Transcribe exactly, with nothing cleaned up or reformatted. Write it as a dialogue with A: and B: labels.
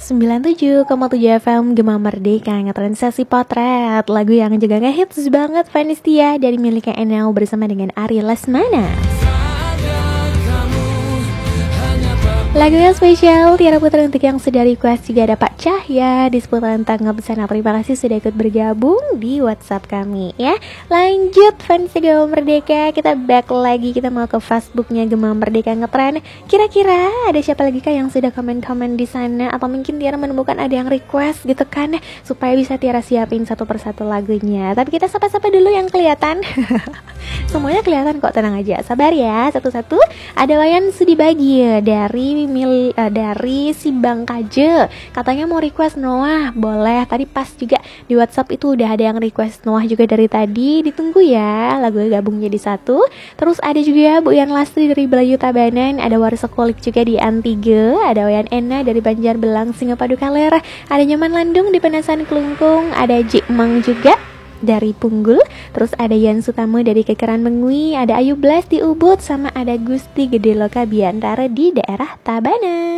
A: sembilan puluh tujuh koma tujuh F M Gema Merdeka ngetren sesi potret. Lagu yang juga ngehits banget Vanistia dari miliknya Enel bersama dengan Ari Lesmana. Lagu yang spesial Tiara Putra untuk yang sudah request juga ada Pak Cahya di seputaran tanggal besar. Terima kasih sudah ikut bergabung di WhatsApp kami ya. Lanjut fans Gema Merdeka, kita back lagi, kita mau ke Facebooknya Gema Merdeka Ngetren. Kira-kira ada siapa lagi kah yang sudah komen-komen di sana, atau mungkin Tiara menemukan ada yang request gitu kan, supaya bisa Tiara siapin satu persatu lagunya. Tapi kita sapa-sapa dulu yang kelihatan. Semuanya kelihatan kok, tenang aja, sabar ya. Satu-satu. Ada Wayan Sudibagi dari mil, uh, dari si Bang Kaje, katanya mau request Noah. Boleh, tadi pas juga di WhatsApp itu udah ada yang request Noah juga dari tadi. Ditunggu ya, lagu gabung jadi satu. Terus ada juga Bu Yan Lastri dari Belayu Tabanan, ada Warsekolik juga di Antige, ada Wayan Ena dari Banjarbelang Singapadu Kaler, ada Nyaman Landung di Penasan Kelungkung, ada Jikmang juga dari Punggul, terus ada Yan Sutamo dari Kekeran Mengui, ada Ayu Blas di Ubud, sama ada Gusti Gede Loka Biantara di daerah Tabanan.